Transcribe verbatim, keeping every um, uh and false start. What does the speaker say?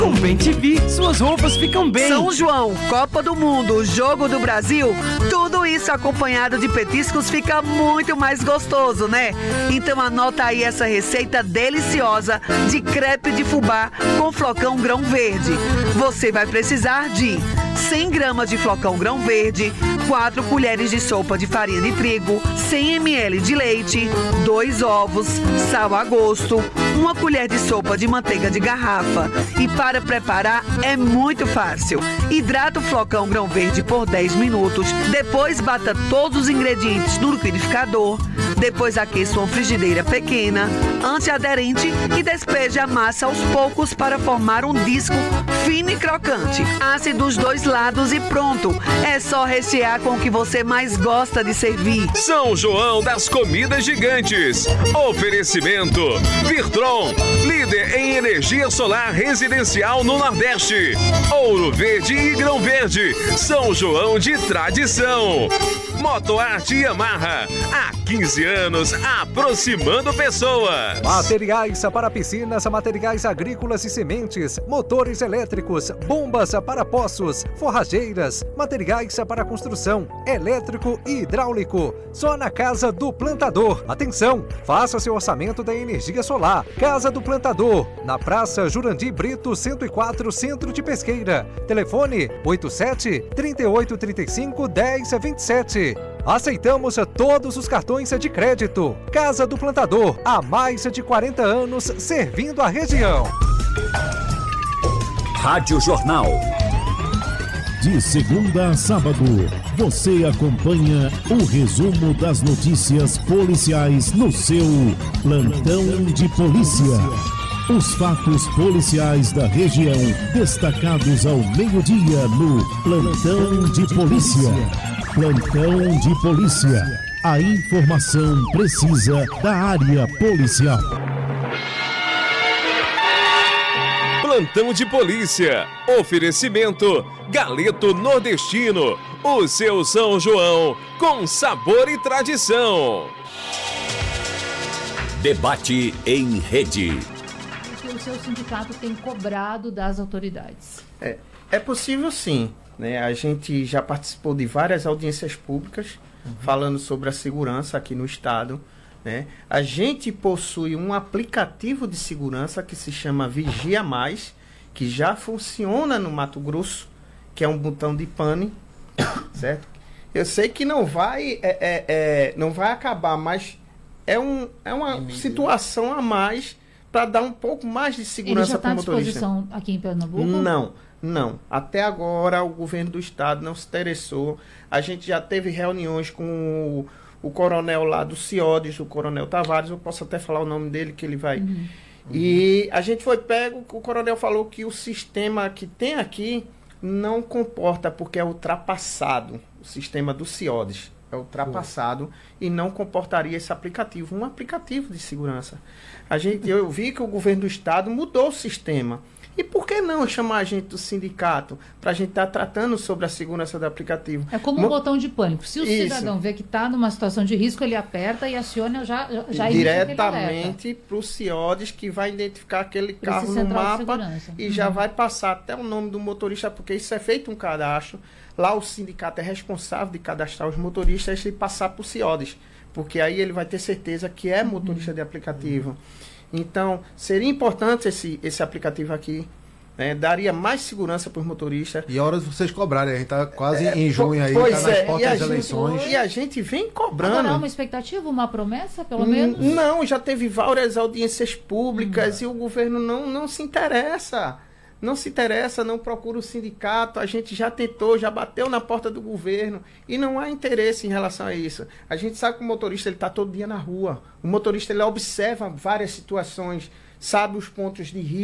Com Bem T V, suas roupas ficam bem. São João, Copa do Mundo, Jogo do Brasil, tudo isso acompanhado de petiscos fica muito mais gostoso, né? Então anota aí essa receita deliciosa de crepe de fubá com flocão grão verde. Você vai precisar de cem gramas de flocão grão verde, quatro colheres de sopa de farinha de trigo, cem mililitros de leite, dois ovos, sal a gosto, uma colher de sopa de manteiga de garrafa. E para preparar é muito fácil. Hidrata o flocão grão verde por dez minutos, depois bata todos os ingredientes no liquidificador, depois aqueça uma frigideira pequena, antiaderente e despeje a massa aos poucos para formar um disco fino e crocante. Asse dos dois lados e pronto. É só rechear com o que você mais gosta de servir. São João das Comidas Gigantes. Oferecimento Virtron, líder em energia solar residencial no Nordeste. Ouro Verde e Grão Verde, São João de tradição. Motoarte Yamaha, há quinze anos aproximando pessoas. Materiais para piscinas, materiais agrícolas e sementes, motores elétricos, bombas para poços, forrageiras, materiais para construção, elétrico e hidráulico. Só na Casa do Plantador. Atenção, faça seu orçamento da energia solar. Casa do Plantador, na Praça Jurandir Brito, cento e quatro, Centro de Pesqueira. Telefone oito sete, três oito três cinco, um zero dois sete. Aceitamos todos os cartões de crédito. Casa do Plantador, há mais de quarenta anos servindo a região. Rádio Jornal. De segunda a sábado, você acompanha o resumo das notícias policiais no seu Plantão de Polícia. Os fatos policiais da região destacados ao meio-dia no Plantão de Polícia. Plantão de Polícia. A informação precisa da área policial. Plantão de Polícia. Oferecimento Galeto Nordestino. O seu São João com sabor e tradição. Debate em rede. O seu sindicato tem cobrado das autoridades. É, é possível sim. Né? A gente já participou de várias audiências públicas uhum. falando sobre a segurança aqui no estado. Né? A gente possui um aplicativo de segurança que se chama Vigia Mais, que já funciona no Mato Grosso, que é um botão de pane, certo? Eu sei que não vai, é, é, é, não vai acabar, mas é, um, é uma é situação a mais para dar um pouco mais de segurança para o motorista. Ele já está à disposição aqui em Pernambuco? Não, não. Até agora o governo do estado não se interessou. A gente já teve reuniões com o, o coronel lá do CIODES, o coronel Tavares, eu posso até falar o nome dele que ele vai... Uhum. E a gente foi pego, o coronel falou que o sistema que tem aqui não comporta, porque é ultrapassado. O sistema do CIODES é ultrapassado uhum. e não comportaria esse aplicativo, um aplicativo de segurança. A gente, eu vi que o governo do estado mudou o sistema. E por que não chamar a gente do sindicato para a gente estar tá tratando sobre a segurança do aplicativo? É como um Mo... botão de pânico. Se o Isso. cidadão vê que está numa situação de risco, ele aperta e aciona já, já diretamente para o CIODES, que vai identificar aquele carro no mapa e uhum. já vai passar até o nome do motorista, porque isso é feito um cadastro. Lá o sindicato é responsável de cadastrar os motoristas e passar para o CIODES, porque aí ele vai ter certeza que é motorista uhum. de aplicativo. Uhum. Então, seria importante esse, esse aplicativo aqui, né? Daria mais segurança para os motoristas. E a hora de vocês cobrarem, a gente está quase é, em junho aí, pois tá nas é, portas das gente, eleições. E a gente vem cobrando. Agora há uma expectativa, uma promessa, pelo menos? Não, já teve várias audiências públicas hum. e o governo não, não se interessa. Não se interessa, não procura o sindicato, a gente já tentou, já bateu na porta do governo e não há interesse em relação a isso. A gente sabe que o motorista está todo dia na rua, o motorista ele observa várias situações, sabe os pontos de risco.